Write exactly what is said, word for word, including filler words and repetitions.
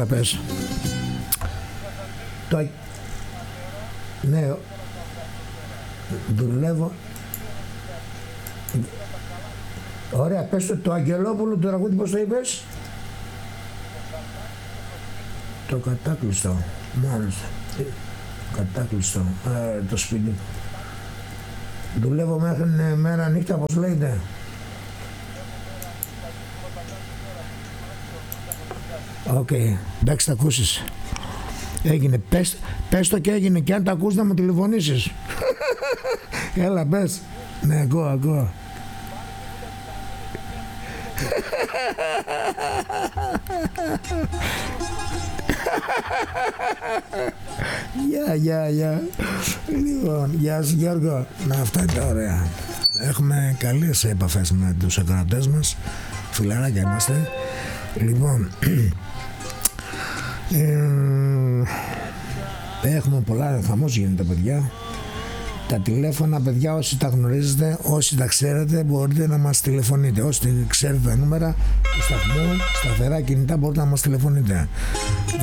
Έλα πες. Το... Ναι, δουλεύω. Ωραία, πες το, το Αγγελόπουλο, το τραγούδι πώς το είπες? Το κατάκλειστο, μάλιστα. Κατάκλειστο, ε, το σπίτι. Δουλεύω μέχρι μέρα νύχτα, πώς λέγεται? Οκ, okay. Εντάξει, θα ακούσεις. Έγινε, πες, πες το και έγινε, και αν τα ακούς να μου τηλεφωνήσεις. Έλα, πες. Ναι, ακούω, ακούω. Γεια, γεια, γεια. Λοιπόν, γεια σου Γιώργο. Να, αυτά είναι τα ωραία. Έχουμε καλές επαφές με τους ακροατές μας. Φιλαράκια είμαστε. Λοιπόν, ε, έχουμε πολλά, χαμός γίνεται παιδιά. Τα τηλέφωνα, παιδιά, όσοι τα γνωρίζετε, όσοι τα ξέρετε, μπορείτε να μας τηλεφωνείτε. Όσοι ξέρετε τα νούμερα του σταθμού, σταθερά κινητά, μπορείτε να μας τηλεφωνείτε.